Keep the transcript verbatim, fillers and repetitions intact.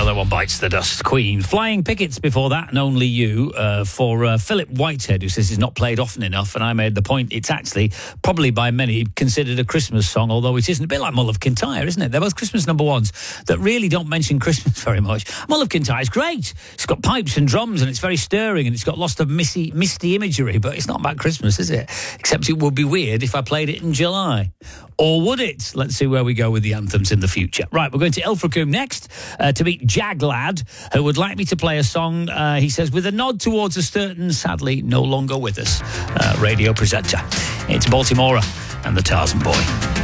No One Bites the Dust, Queen. Flying Pickets before that, and Only You, uh, for uh, Philip Whitehead, who says it's not played often enough, and I made the point it's actually, probably by many, considered a Christmas song, although it isn't. A bit like Mull of Kintyre, isn't it? They're both Christmas number ones that really don't mention Christmas very much. Mull of Kintyre is great. It's got pipes and drums, and it's very stirring, and it's got lots of misty, misty imagery, but it's not about Christmas, is it? Except it would be weird if I played it in July. Or would it? Let's see where we go with the anthems in the future. Right, we're going to Ilfracombe next uh, to meet Jaglad, who would like me to play a song, uh, he says, with a nod towards a certain, sadly, no longer with us, uh, radio presenter. It's Baltimora and the Tarzan Boy.